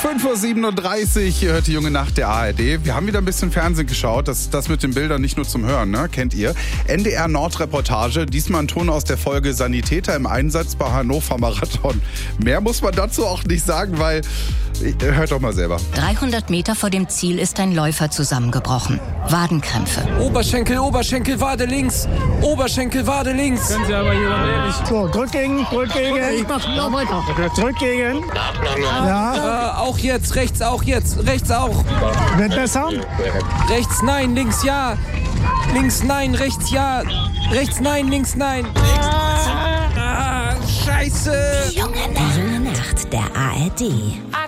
5:37 Uhr, hört die junge Nacht der ARD. Wir haben wieder ein bisschen Fernsehen geschaut. Das mit den Bildern nicht nur zum Hören, ne? Kennt ihr. NDR Nordreportage, diesmal ein Ton aus der Folge Sanitäter im Einsatz bei Hannover Marathon. Mehr muss man dazu auch nicht sagen, weil... Hört doch mal selber. 300 Meter vor dem Ziel ist ein Läufer zusammengebrochen. Wadenkrämpfe. Oberschenkel, Wade links. Oberschenkel, Wade links. Können Sie aber hier noch ehrlich. So, drück gegen. Ich mach noch weiter. Drück gegen. Ja. Auch jetzt, rechts auch. Wird besser? Rechts nein, links ja. Links nein, rechts ja. Rechts nein, links nein. Scheiße. Die junge Nacht der ARD.